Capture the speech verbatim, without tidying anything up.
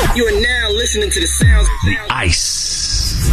You are now listening to the sounds. The Ice.